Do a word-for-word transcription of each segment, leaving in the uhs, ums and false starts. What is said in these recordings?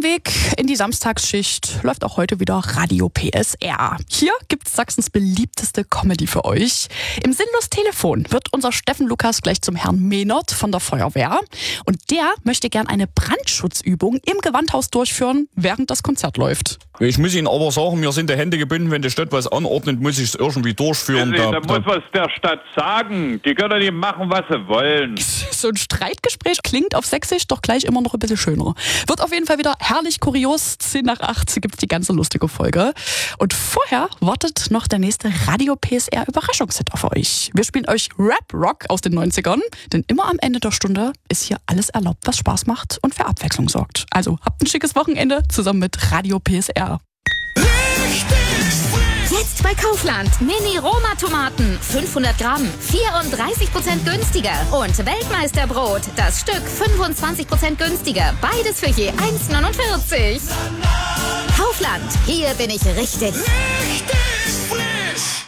dem Weg in die Samstagsschicht läuft auch heute wieder Radio P S R. Hier gibt's Sachsens beliebteste Comedy für euch. Im Sinnlos-Telefon wird unser Steffen Lukas gleich zum Herrn Mehnert von der Feuerwehr. Und der möchte gern eine Brandschutzübung im Gewandhaus durchführen, während das Konzert läuft. Ich muss Ihnen aber sagen, mir sind die Hände gebunden, wenn die Stadt was anordnet, muss ich es irgendwie durchführen. Da, da muss was der Stadt sagen. Die können nicht machen, was sie wollen. So ein Streitgespräch klingt auf Sächsisch doch gleich immer noch ein bisschen schöner. Wird auf jeden Fall wieder herrlich kurios. zehn nach acht gibt's die ganze lustige Folge. Und vorher wartet noch der nächste Radio P S R Überraschungshit auf euch. Wir spielen euch Rap-Rock aus den neunzigern, denn immer am Ende der Stunde ist hier alles erlaubt, was Spaß macht und für Abwechslung sorgt. Also habt ein schickes Wochenende zusammen mit Radio P S R. Jetzt bei Kaufland. Mini-Roma-Tomaten. fünfhundert Gramm. vierunddreißig Prozent günstiger. Und Weltmeisterbrot. Das Stück fünfundzwanzig Prozent günstiger. Beides für je eins neunundvierzig. Kaufland. Hier bin ich richtig. Richtig frisch.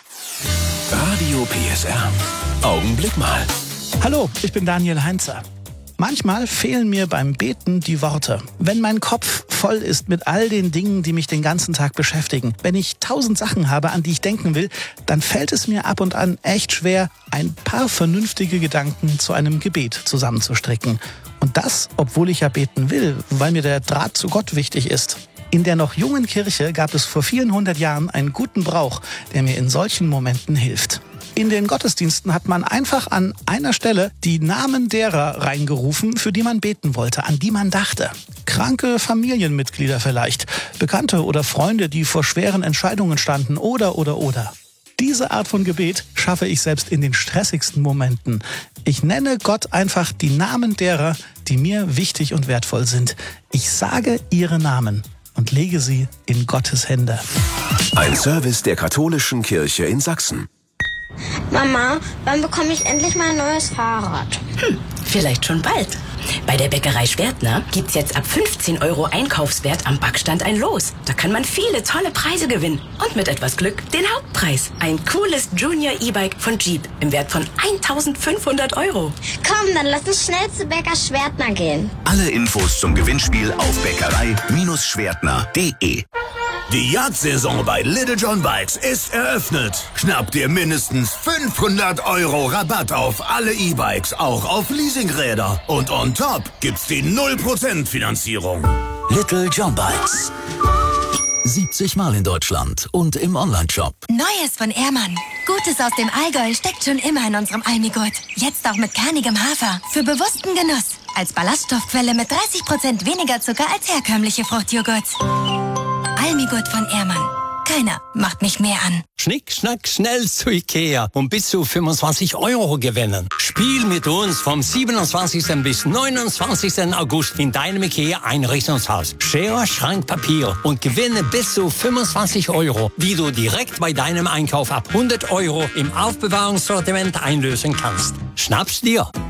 Radio P S R. Augenblick mal. Hallo, ich bin Daniel Heinzer. Manchmal fehlen mir beim Beten die Worte. Wenn mein Kopf voll ist mit all den Dingen, die mich den ganzen Tag beschäftigen, wenn ich tausend Sachen habe, an die ich denken will, dann fällt es mir ab und an echt schwer, ein paar vernünftige Gedanken zu einem Gebet zusammenzustricken. Und das, obwohl ich ja beten will, weil mir der Draht zu Gott wichtig ist. In der noch jungen Kirche gab es vor vielen hundert Jahren einen guten Brauch, der mir in solchen Momenten hilft. In den Gottesdiensten hat man einfach an einer Stelle die Namen derer reingerufen, für die man beten wollte, an die man dachte. Kranke Familienmitglieder vielleicht, Bekannte oder Freunde, die vor schweren Entscheidungen standen oder, oder, oder. Diese Art von Gebet schaffe ich selbst in den stressigsten Momenten. Ich nenne Gott einfach die Namen derer, die mir wichtig und wertvoll sind. Ich sage ihre Namen und lege sie in Gottes Hände. Ein Service der katholischen Kirche in Sachsen. Mama, wann bekomme ich endlich mal ein neues Fahrrad? Hm, vielleicht schon bald. Bei der Bäckerei Schwertner gibt's jetzt ab fünfzehn Euro Einkaufswert am Backstand ein Los. Da kann man viele tolle Preise gewinnen. Und mit etwas Glück den Hauptpreis. Ein cooles Junior E-Bike von Jeep im Wert von eintausendfünfhundert Euro. Komm, dann lass uns schnell zu Bäcker Schwertner gehen. Alle Infos zum Gewinnspiel auf bäckerei schwertner punkt de. Die Jagdsaison bei Little John Bikes ist eröffnet. Schnapp dir mindestens fünfhundert Euro Rabatt auf alle E-Bikes, auch auf Leasingräder. Und on top gibt's die null Prozent Finanzierung. Little John Bikes. siebzig Mal in Deutschland und im Onlineshop. Neues von Ehrmann. Gutes aus dem Allgäu steckt schon immer in unserem Almigurt. Jetzt auch mit kernigem Hafer. Für bewussten Genuss. Als Ballaststoffquelle mit dreißig Prozent weniger Zucker als herkömmliche Fruchtjoghurts. Almigurt von Ehrmann. Keiner macht mich mehr an. Schnick, schnack, schnell zu Ikea und bis zu fünfundzwanzig Euro gewinnen. Spiel mit uns vom siebenundzwanzigsten bis neunundzwanzigsten August in deinem Ikea-Einrichtungshaus. Schere, Schrank, Papier und gewinne bis zu fünfundzwanzig Euro, die du direkt bei deinem Einkauf ab hundert Euro im Aufbewahrungssortiment einlösen kannst. Schnapp's dir!